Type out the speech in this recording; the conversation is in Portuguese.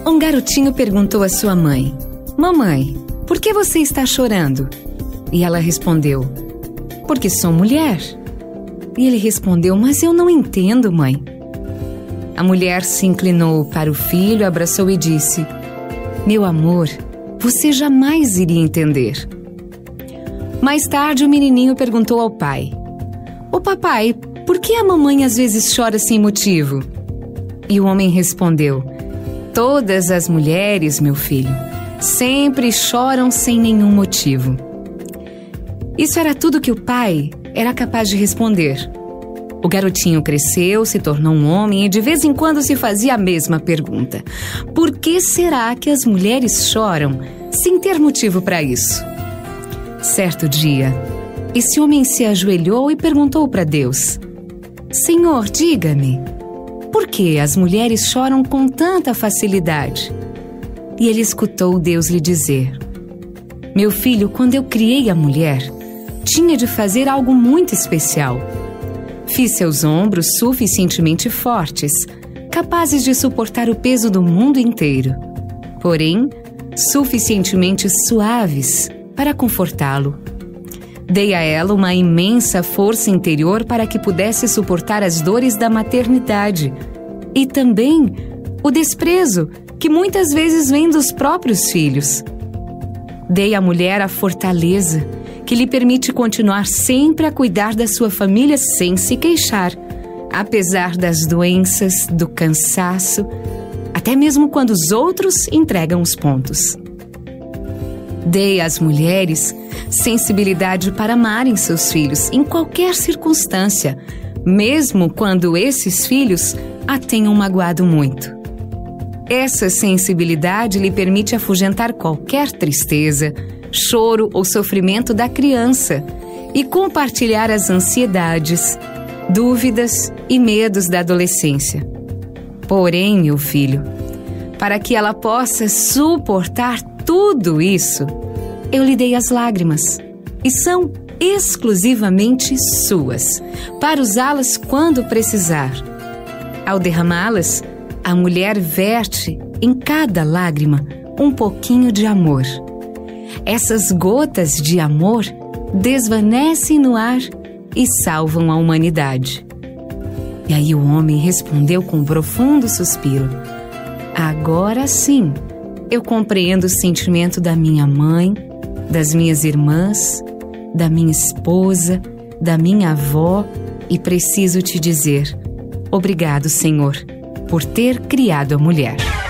Um garotinho perguntou à sua mãe: Mamãe, por que você está chorando? E ela respondeu: Porque sou mulher. E ele respondeu: Mas eu não entendo, mãe. A mulher se inclinou para o filho, abraçou e disse: Meu amor, você jamais iria entender. Mais tarde, o menininho perguntou ao pai: Ô papai, por que a mamãe às vezes chora sem motivo? E o homem respondeu: Todas as mulheres, meu filho, sempre choram sem nenhum motivo. Isso era tudo que o pai era capaz de responder. O garotinho cresceu, se tornou um homem e de vez em quando se fazia a mesma pergunta: por que será que as mulheres choram sem ter motivo para isso? Certo dia, esse homem se ajoelhou e perguntou para Deus: Senhor, diga-me, por que as mulheres choram com tanta facilidade? E ele escutou Deus lhe dizer: Meu filho, quando eu criei a mulher, tinha de fazer algo muito especial. Fiz seus ombros suficientemente fortes, capazes de suportar o peso do mundo inteiro, porém, suficientemente suaves para confortá-lo. Dei a ela uma imensa força interior para que pudesse suportar as dores da maternidade e também o desprezo que muitas vezes vem dos próprios filhos. Dei à mulher a fortaleza que lhe permite continuar sempre a cuidar da sua família sem se queixar, apesar das doenças, do cansaço, até mesmo quando os outros entregam os pontos. Dei às mulheres sensibilidade para amarem seus filhos em qualquer circunstância, mesmo quando esses filhos a tenham magoado muito. Essa sensibilidade lhe permite afugentar qualquer tristeza, choro ou sofrimento da criança e compartilhar as ansiedades, dúvidas e medos da adolescência. Porém, meu filho, para que ela possa suportar tudo isso, eu lhe dei as lágrimas, e são exclusivamente suas, para usá-las quando precisar. Ao derramá-las, a mulher verte em cada lágrima um pouquinho de amor. Essas gotas de amor desvanecem no ar e salvam a humanidade. E aí o homem respondeu com um profundo suspiro: Agora sim, eu compreendo o sentimento da minha mãe, das minhas irmãs, da minha esposa, da minha avó e preciso te dizer: obrigado, Senhor, por ter criado a mulher.